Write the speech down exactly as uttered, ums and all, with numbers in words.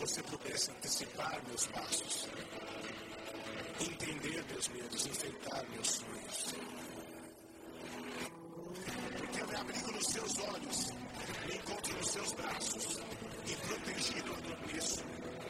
você pudesse antecipar meus passos, entender meus medos, enfrentar meus sonhos. Porque eu me abrigo nos seus olhos, me encontro nos seus braços, e protegido adormeço.